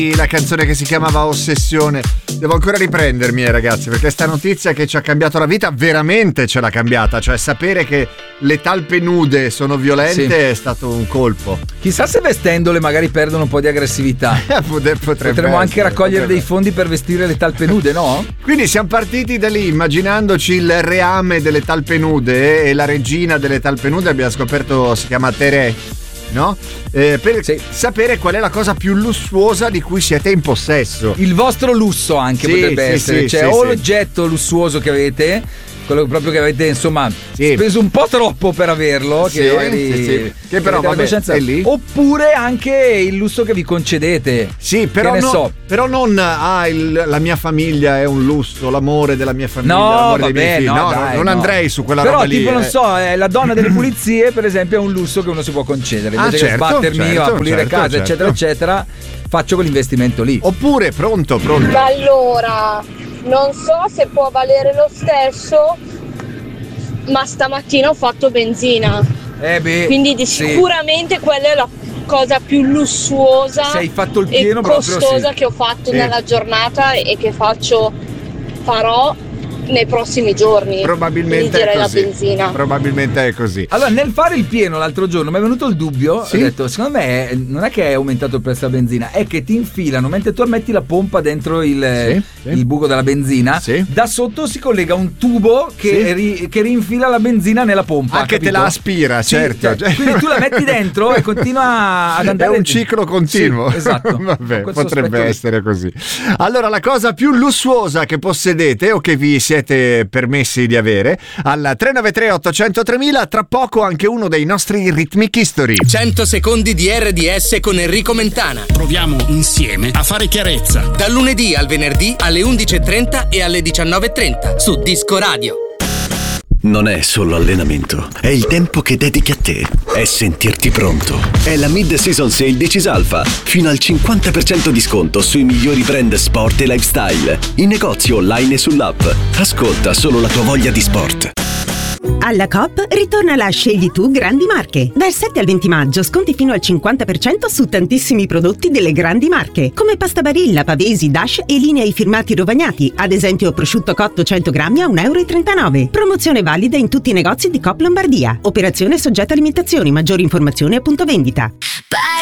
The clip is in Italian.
La canzone che si chiamava Ossessione. Devo ancora riprendermi, ragazzi, perché sta notizia che ci ha cambiato la vita veramente ce l'ha cambiata. Cioè, sapere che le talpe nude sono violente è stato un colpo. Chissà se vestendole magari perdono un po' di aggressività. Potremmo anche raccogliere dei fondi per vestire le talpe nude, no? Quindi siamo partiti da lì, immaginandoci il reame delle talpe nude, e la regina delle talpe nude abbiamo scoperto si chiama Terè. No? Per sapere qual è la cosa più lussuosa di cui siete in possesso. Il vostro lusso anche potrebbe essere. L'oggetto lussuoso che avete, quello proprio che avete insomma speso un po' troppo per averlo, che però vabbè, è lì. Oppure anche il lusso che vi concedete. Sì, però però non la mia famiglia è un lusso, l'amore della mia famiglia, l'amore dei miei figli. Non andrei su quella roba lì. Però tipo non so, la donna delle pulizie per esempio è un lusso che uno si può concedere. Invece che sbattermi a pulire casa eccetera eccetera, faccio quell'investimento lì. Oppure pronto. Allora, non so se può valere lo stesso, ma stamattina ho fatto benzina. Quindi sicuramente quella è la cosa più lussuosa e costosa che ho fatto nella giornata e che farò nei prossimi giorni. Probabilmente è così. La benzina. Probabilmente è così. Allora, nel fare il pieno l'altro giorno mi è venuto il dubbio, ho detto, secondo me non è che è aumentato il prezzo della benzina, è che ti infilano, mentre tu metti la pompa dentro il buco della benzina, da sotto si collega un tubo che rinfila la benzina nella pompa. Che te la aspira, certo. Quindi tu la metti dentro e continua ad andare. È un ciclo continuo. Sì, esatto. Vabbè, potrebbe essere così. Allora, la cosa più lussuosa che possedete o che vi siete permessi di avere, al 393 800 3000, tra poco anche uno dei nostri Rhythmic History. 100 secondi di RDS con Enrico Mentana. Proviamo insieme a fare chiarezza. Dal lunedì al venerdì alle 11:30 e alle 19:30 su Disco Radio. Non è solo allenamento, è il tempo che dedichi a te, è sentirti pronto. È la mid-season sale di Cisalfa, fino al 50% di sconto sui migliori brand sport e lifestyle, in negozi online e sull'app. Ascolta solo la tua voglia di sport. Alla Coop ritorna la Scegli Tu Grandi Marche. Dal 7 al 20 maggio sconti fino al 50% su tantissimi prodotti delle grandi marche, come pasta Barilla, Pavesi, Dash e linei firmati Rovagnati, ad esempio prosciutto cotto 100 grammi a 1,39 €. Promozione valida in tutti i negozi di Coop Lombardia. Operazione soggetta a limitazioni. Maggiori informazioni a punto vendita.